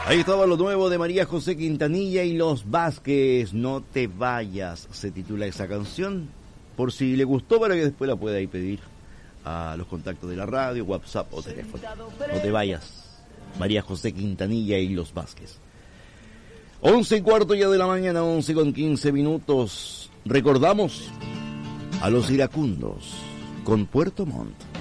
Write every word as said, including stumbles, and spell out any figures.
Ahí estaba lo nuevo de María José Quintanilla y Los Vázquez. No te vayas, se titula esa canción. Por si le gustó, para que después la pueda ahí pedir a los contactos de la radio, WhatsApp o teléfono. No te vayas, María José Quintanilla y Los Vázquez. Once y cuarto ya de la mañana, once con quince minutos. Recordamos a los iracundos con Puerto Montt.